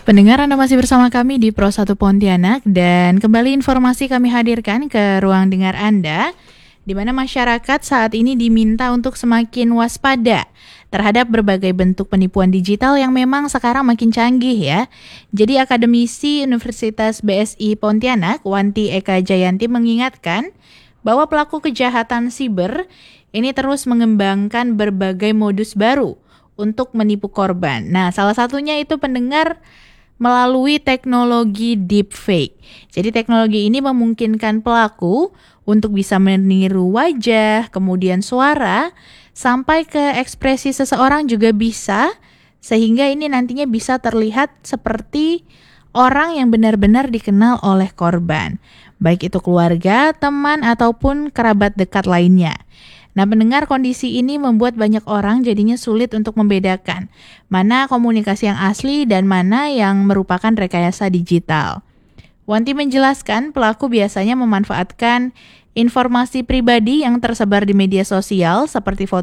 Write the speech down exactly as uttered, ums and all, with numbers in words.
Pendengar, Anda masih bersama kami di Pro satu Pontianak dan kembali informasi kami hadirkan ke ruang dengar Anda, di mana masyarakat saat ini diminta untuk semakin waspada terhadap berbagai bentuk penipuan digital yang memang sekarang makin canggih ya. Jadi akademisi Universitas B S I Pontianak, Wanti Eka Jayanti mengingatkan bahwa pelaku kejahatan siber ini terus mengembangkan berbagai modus baru untuk menipu korban. Nah, salah satunya itu pendengar melalui teknologi deepfake. Jadi teknologi ini memungkinkan pelaku untuk bisa meniru wajah, kemudian suara, sampai ke ekspresi seseorang juga bisa, sehingga ini nantinya bisa terlihat seperti orang yang benar-benar dikenal oleh korban, baik itu keluarga, teman, ataupun kerabat dekat lainnya. Nah, mendengar kondisi ini membuat banyak orang jadinya sulit untuk membedakan mana komunikasi yang asli dan mana yang merupakan rekayasa digital. Wanti menjelaskan pelaku biasanya memanfaatkan informasi pribadi yang tersebar di media sosial seperti foto